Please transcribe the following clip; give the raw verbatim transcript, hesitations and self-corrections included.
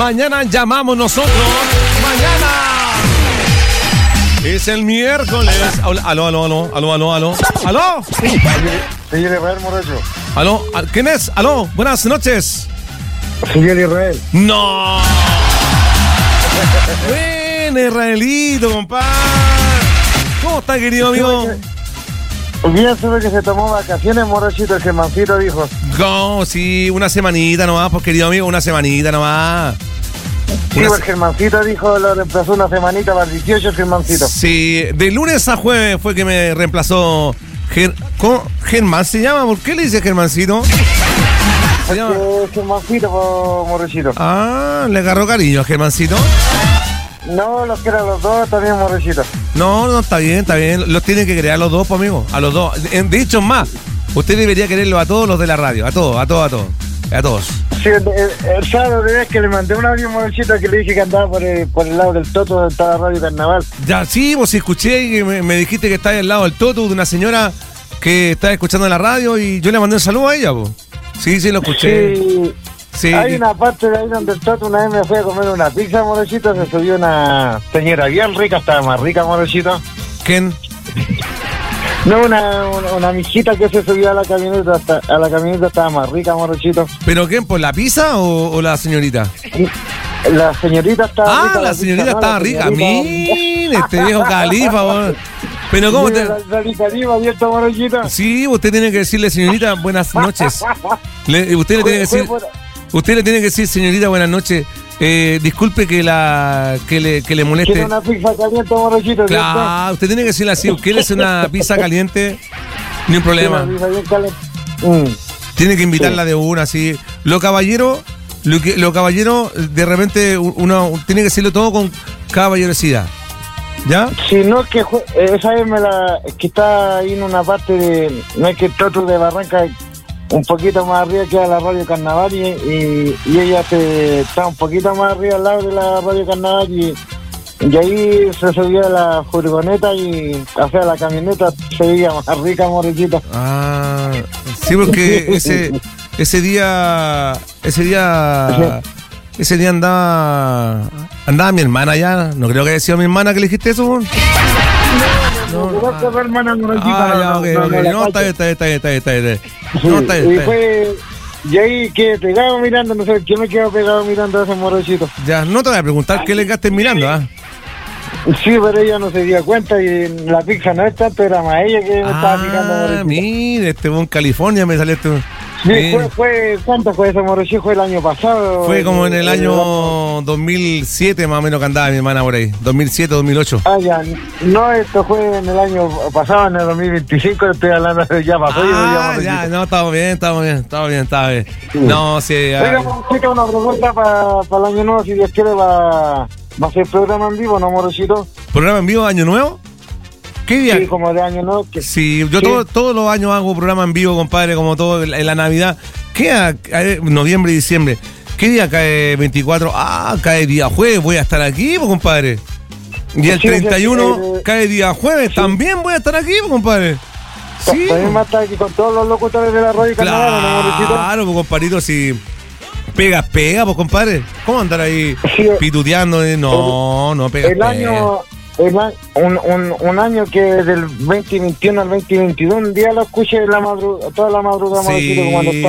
Mañana llamamos nosotros. Mañana. Es el miércoles. Aló, aló, aló, aló, aló, aló. ¿Aló? Señor Israel Morecho. ¿Aló? ¿Quién es? ¿Aló? Buenas noches. Señor Israel. ¡No! Buen Israelito, compadre. ¿Cómo está, querido amigo? Bien, sabe que se tomó vacaciones, Morechito, el Germancito dijo. No, sí, una semanita nomás, pues, querido amigo, una semanita nomás. Sí, una... el Germancito dijo, lo reemplazó una semanita para el dieciocho, el Germancito. Sí, de lunes a jueves fue que me reemplazó. Ger... ¿Cómo? ¿Germán se llama? ¿Por qué le dice Germancito? Se llama Germancito, Morechito. Ah, ¿le agarró cariño a Germancito? No, los que eran los dos también, Morechito. No, no, está bien, está bien. Los tienen que querer a los dos, pues, amigo. A los dos. De hecho, más, usted debería quererlo a todos los de la radio. A todos, a todos, a todos. A todos. Sí, el, el, el sábado de vez que le mandé un audio, Morechito, que le dije que andaba por el, por el lado del Toto, donde estaba Radio Carnaval. Ya, sí, vos escuché y me, me dijiste que estaba al lado del Toto, de una señora que estaba escuchando la radio y yo le mandé un saludo a ella, pues. Sí, sí, lo escuché. Sí. Sí. Hay una parte de ahí donde el Toto una vez me fue a comer una pizza, Morechito, se subió una señora bien rica, estaba más rica, Morechito. ¿Quién? No, una, una, una mijita que se subió a la camioneta, hasta, a la camioneta estaba más rica, Morechito. ¿Pero quién? ¿Por la pizza o, o la señorita? La señorita estaba ah, rica. Ah, la, la señorita pizza, estaba no, la rica. Señorita... Mire, este viejo califa, bol. Pero ¿cómo te...? La, la, la califa, abierta, Morechito. Sí, usted tiene que decirle, señorita, buenas noches. Le, usted le tiene que decir... Usted le tiene que decir, señorita, buenas noches. Eh, disculpe que la que le, que le moleste. Quiero una pizza caliente, Morechito. Claro, usted tiene que decirle así. ¿Quieres una pizza caliente? Ni un problema. Mm. Tiene que invitarla sí. de una, así. Lo caballero, lo, que, lo caballero, de repente uno tiene que decirlo todo con caballerosidad. ¿Ya? Si no, es que esa vez me la. Que está ahí en una parte de. No es que el Toto de Barranca. Un poquito más arriba que a la Radio Carnaval y, y, y ella se, está un poquito más arriba al lado de la Radio Carnaval y, y ahí se subió a la furgoneta y o sea, la camioneta se veía más rica, Morechito. Ah, sí, porque ese ese día ese día ese día andaba andaba mi hermana ya, no creo que haya sido mi hermana que le dijiste eso. No, no, no, no, hermana, no, ah, ya, ok, ok. No, está bien, está bien, está bien, está bien, está bien. No, está bien, y fue, y ahí que pegado mirando, no sé, ¿quién me quedó pegado mirando a ese Morechito? Ya, no te voy a preguntar qué le quedaste mirando, ¿ah? Sí, pero ella no se dio cuenta y la pizza no es tanto, era más ella que me ah, estaba picando, Morechito. Mire, este en California me salió este... Sí, fue, fue, ¿cuánto fue ese Morechito? ¿Fue el año pasado? Fue como en el año dos mil siete más o menos que andaba mi hermana por ahí, dos mil siete, dos mil ocho. Ah, ya, no, esto fue en el año pasado, en el dos mil veinticinco, estoy hablando de ya pasó. Ah, ya, ya, no, estamos bien, estamos bien, estamos bien, estamos bien. Sí. No, sí. Oiga, Morechito, una pregunta para pa el año nuevo, si Dios quiere, va, va a hacer programa en vivo, ¿no, Morechito? ¿Programa en vivo año nuevo? ¿Qué día? Sí, como de año nuevo. Que... Sí, yo sí. Todo, todos los años hago programa en vivo, compadre, como todo en la Navidad. ¿Qué a, a, noviembre y diciembre? ¿Qué día cae veinticuatro? Ah, cae día jueves, voy a estar aquí, pues, compadre. Y el sí, treinta y uno sí, eh, cae día jueves, sí. También voy a estar aquí, pues, compadre. Sí. También va a estar aquí con todos los locutores de la Radio Carnaval, ¿no, claro, pues, compadrito, si pegas, pega, pues, compadre. ¿Cómo andar ahí sí, pituteando? No, el, no, pegas, el pega. Año... Un, un, un, un año que del veinte veintiuno al veinte veintidós, un día lo escuché la madru- toda la madrugada, sí, cuando estaba